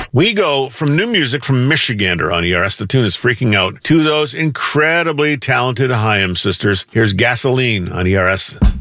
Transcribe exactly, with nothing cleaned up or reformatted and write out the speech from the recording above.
We go from new music from Michigander on E R S. The tune is Freaking Out to those incredibly talented Haim sisters. Here's Gasoline on E R S.